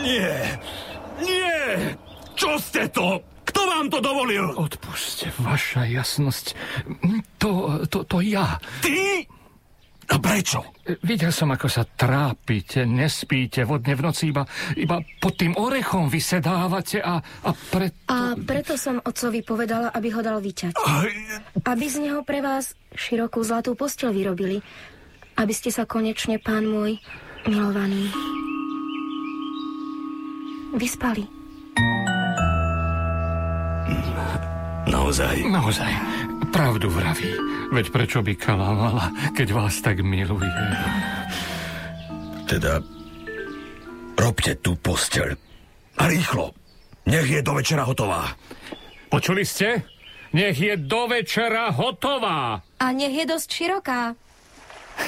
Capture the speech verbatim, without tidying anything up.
Nie! Nie! Čo ste to? Kto vám to dovolil? Odpusťte, vaša jasnosť. To, to, to ja. Ty? A prečo? Videl som, ako sa trápite, nespíte, vodne v noci iba, iba pod tým orechom vysedávate a, a preto... A preto som otcovi povedala, aby ho dal vyťať. Aj... Aby z neho pre vás širokú zlatú posteľ vyrobili. Aby ste sa konečne, pán môj, milovaný, vyspali. Naozaj? Naozaj. Pravdu vraví. Veď prečo by klamala, keď vás tak miluje? Teda robte tú posteľ. A rýchlo. Nech je do večera hotová. Počuli ste? Nech je do večera hotová. A nech je dosť široká.